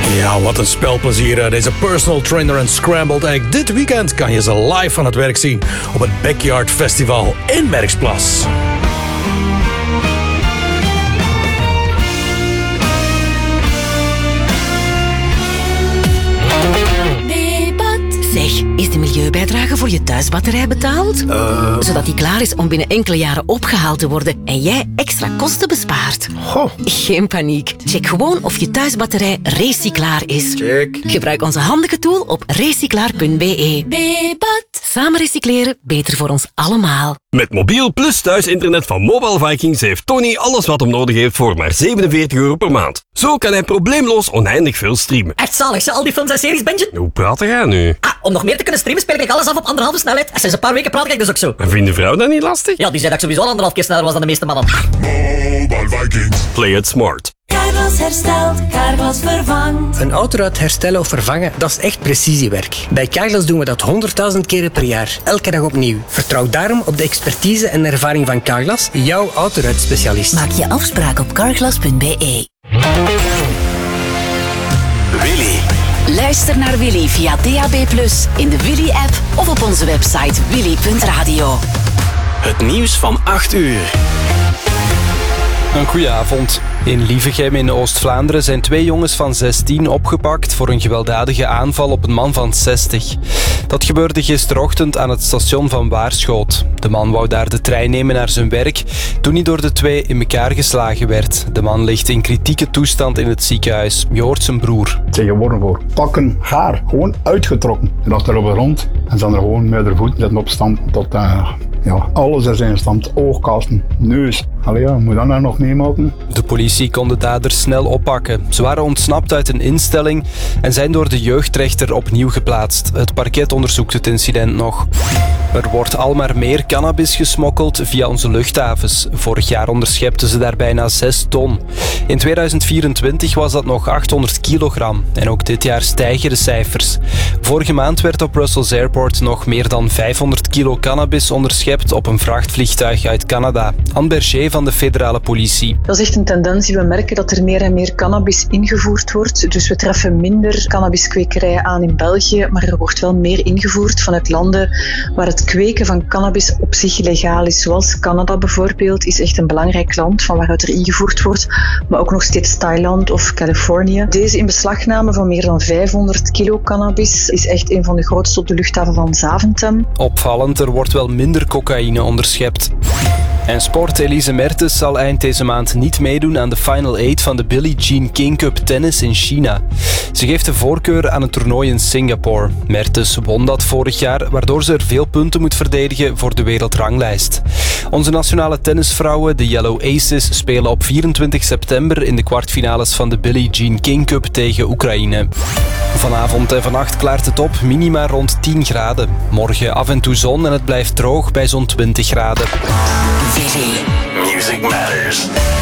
Ja, wat een spelplezier. Deze personal trainer en scrambled egg. Dit weekend kan je ze live aan het werk zien op het Backyard Festival in Merksplas. Zeg, is de milieubijdrage voor je thuisbatterij betaald? Zodat die klaar is om binnen enkele jaren opgehaald te worden en jij extra kosten bespaart. Goh. Geen paniek. Check gewoon of je thuisbatterij recyclaar is. Check. Gebruik onze handige tool op recyclaar.be. Bebat. Samen recycleren, beter voor ons allemaal. Met mobiel plus thuisinternet van Mobile Vikings heeft Tony alles wat hem nodig heeft voor maar €47 per maand. Zo kan hij probleemloos oneindig veel streamen. Echt zalig, al die films en series, Benji. Hoe praat jij nu? Om nog meer te kunnen streamen speel ik alles af op 1,5 snelheid. Sinds een paar weken praat ik dus ook zo. En vindt de vrouw dat niet lastig? Ja, die zei dat ik sowieso al 1,5 keer sneller was dan de meeste mannen. Mobile Vikings. Play it smart. Carglass herstelt, Carglass vervangt. Een autoruit herstellen of vervangen, dat is echt precisiewerk. Bij Carglass doen we dat 100.000 keren per jaar, elke dag opnieuw. Vertrouw daarom op de expertise en ervaring van Carglass, jouw autoruitspecialist. Maak je afspraak op carglass.be. Willy. Luister naar Willy via DAB+, in de Willy-app of op onze website willy.radio. Het nieuws van 8 uur. Een goeie avond. In Lievegem in Oost-Vlaanderen zijn 2 jongens van 16 opgepakt voor een gewelddadige aanval op een man van 60. Dat gebeurde gisterochtend aan het station van Waarschoot. De man wou daar de trein nemen naar zijn werk toen hij door de 2 in elkaar geslagen werd. De man ligt in kritieke toestand in het ziekenhuis. Je hoort zijn broer. Het zijn geworden voor pakken haar, gewoon uitgetrokken. Ze lag daar op de grond en ze hadden er gewoon met haar voeten zitten op stand tot alles is in stand. Oogkasten, neus. Allee, moet dat nou nog meemaken? De politie kon de daders snel oppakken. Ze waren ontsnapt uit een instelling en zijn door de jeugdrechter opnieuw geplaatst. Het parket onderzoekt het incident nog. Er wordt al maar meer cannabis gesmokkeld via onze luchthavens. Vorig jaar onderschepten ze daar bijna 6 ton. In 2024 was dat nog 800 kilogram. En ook dit jaar stijgen de cijfers. Vorige maand werd op Brussels Airport nog meer dan 500 kilo cannabis onderschept op een vrachtvliegtuig uit Canada. Anne Berger van de federale politie. Dat is echt een tendens die we merken, dat er meer en meer cannabis ingevoerd wordt. Dus we treffen minder cannabiskwekerijen aan in België, maar er wordt wel meer ingevoerd vanuit landen waar het kweken van cannabis op zich legaal is. Zoals Canada bijvoorbeeld is echt een belangrijk land van waaruit er ingevoerd wordt, maar ook nog steeds Thailand of Californië. Deze inbeslagname van meer dan 500 kilo cannabis is echt een van de grootste op de luchthaven van Zaventem. Opvallend, er wordt wel minder cocaïne onderschept. En sport, Elise Mertens zal eind deze maand niet meedoen aan de Final 8 van de Billie Jean King Cup tennis in China. Ze geeft de voorkeur aan het toernooi in Singapore. Mertens won dat vorig jaar, waardoor ze er veel punten moet verdedigen voor de wereldranglijst. Onze nationale tennisvrouwen, de Yellow Aces, spelen op 24 september in de kwartfinales van de Billie Jean King Cup tegen Oekraïne. Vanavond en vannacht klaart het op, minima rond 10 graden. Morgen af en toe zon en het blijft droog bij zo'n 20 graden. Music matters.